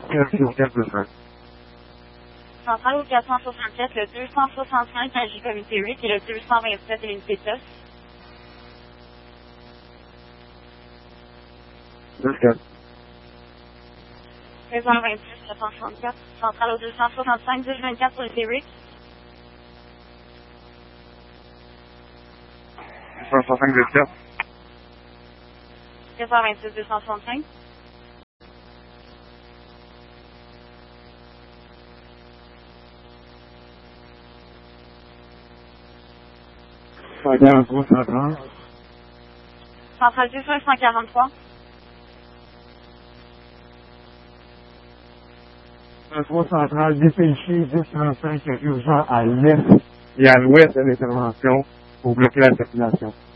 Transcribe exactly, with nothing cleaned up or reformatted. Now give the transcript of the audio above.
quatre sur quatre. Centrale au quatre cent soixante-sept, le deux cent soixante-cinq à J Comité huit et le deux cent vingt-sept à l'unité T O S. deux quatre. deux cent vingt-six, quatre cent soixante-quatre. Centrale au deux cent soixante-cinq, deux vingt-quatre pour l'unité huit. deux cent soixante-cinq, deux quatre. deux cent vingt-six, deux cent soixante-cinq. cent quarante-trois, cent trente. Centrale deux cent quarante-trois. trois centrales dépêchées, dix trente-cinq urgent à l'est et à l'ouest de l'intervention pour bloquer la circulation.